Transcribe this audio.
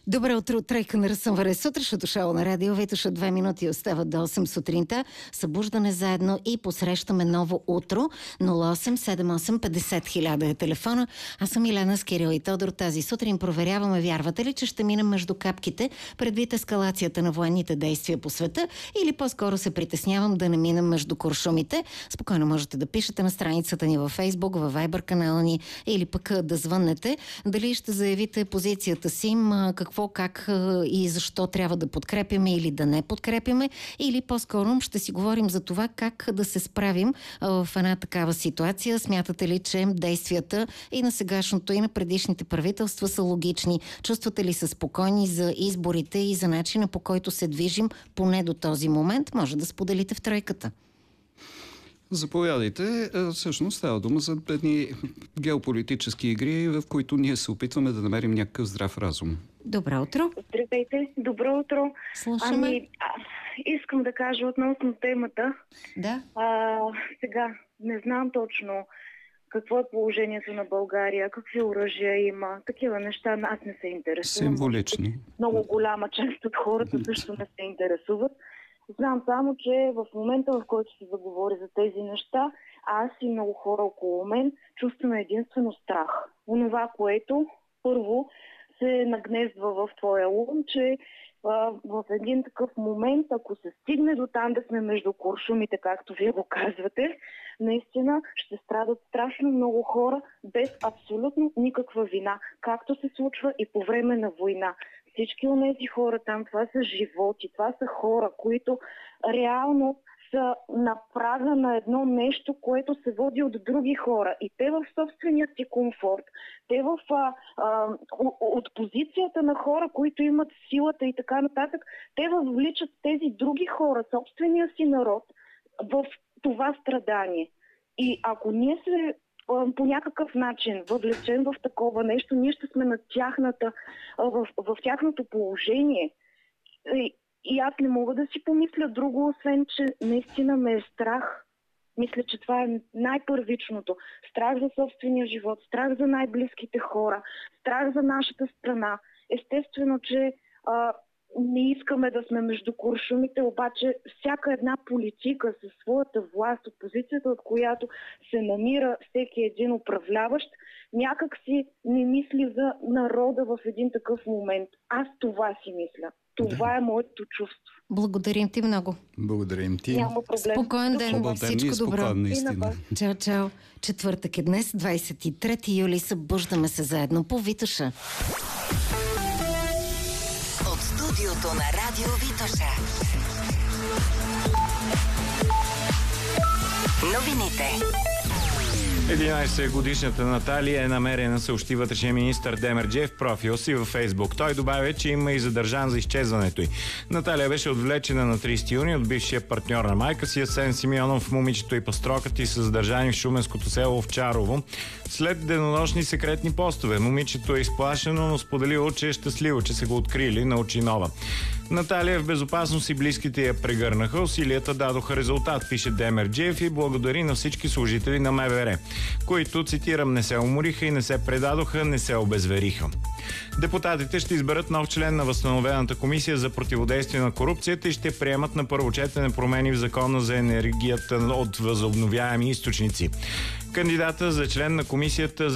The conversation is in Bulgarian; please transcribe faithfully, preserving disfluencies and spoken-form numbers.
Добро утро, тройка на Ръсъмваре. Сутрешното шоу на радио Витоша, две минути остават до осем сутринта. Събуждане заедно и посрещаме ново утро. нула осем седем осем петдесет хиляда е телефона. Аз съм Илена с Кирил и Тодор. Тази сутрин проверяваме, вярвате ли, че ще минем между капките предвид ескалацията на военните действия по света, или по-скоро се притеснявам да не минем между куршумите. Спокойно можете да пишете на страницата ни във Фейсбук, във Вайбър канала ни, или пък да звъннете. Дали ще заявите позицията си, какво Какво, как и защо трябва да подкрепяме или да не подкрепяме, или по-скоро ще си говорим за това как да се справим в една такава ситуация. Смятате ли, че действията и на сегашното, и на предишните правителства са логични? Чувствате ли се спокойни за изборите и за начина, по който се движим поне до този момент? Може да споделите в тройката. Заповядайте. Всъщност става дума за едни геополитически игри, в които ние се опитваме да намерим някакъв здрав разум. Добро утро. Здравейте, добро утро. Слушаме. Ами, а, искам да кажа относно темата. Да. А, сега, не знам точно какво е положението на България, какви оръжия има, такива неща аз не се интересувам. Символични. Много голяма част от хората също не се интересуват. Знам само, че в момента, в който се заговори за тези неща, аз и много хора около мен чувстваме единствено страх. Онова, което първо се нагнездва в твоя ум, че а, в един такъв момент, ако се стигне до там да сме между куршумите, както вие го казвате, наистина ще страдат страшно много хора без абсолютно никаква вина, както се случва и по време на война. Всички от тези хора там, това са животи, това са хора, които реално са на прага на едно нещо, което се води от други хора. И те в собствения си комфорт, те в, а, а, от позицията на хора, които имат силата и така нататък, те въвличат тези други хора, собствения си народ, в това страдание. И ако ние се по някакъв начин въвлечем в такова нещо, ние ще сме на тяхната, в, в тяхното положение. И, и аз не мога да си помисля друго, освен, че наистина ме е страх. Мисля, че това е най-първичното. Страх за собствения живот, страх за най-близките хора, страх за нашата страна. Естествено, че а, не искаме да сме между куршумите, обаче всяка една политика със своята власт, от позицията, от която се намира всеки един управляващ, някак си не мисли за народа в един такъв момент. Аз това си мисля. Това да. е моето чувство. Благодарим ти много. Благодарим ти. Няма проблем. Спокоен ден. Хубав ден. Всичко добро. Наистина. Чао, чао. Четвъртък е днес, двадесет и трети юли. Събуждаме се заедно по Витоша. От студиото на радио Витоша. Новините. единадесетгодишната Наталия е намерена, съобщи вътрешния министър Демерджиев в профила си във Фейсбук. Той добавя, че има и задържан за изчезването й. Наталия беше отвлечена на тридесети юни от бившия партньор на майка си Асен Симеонов. Момичето и пастрокът й са задържани в шуменското село Овчарово. След денонощни секретни постове, момичето е изплашено, но споделило, че е щастливо, че са го открили на Очинова. Наталия в безопасност и близките я прегърнаха. Усилията дадоха резултат, пише Демерджиев, и благодари на всички служители на МВР, които, цитирам, не се умориха и не се предадоха, не се обезвериха. Депутатите ще изберат нов член на възстановената комисия за противодействие на корупцията и ще приемат на първо четене промени в закона за енергията от възобновяеми източници. Кандидата за член на комисията за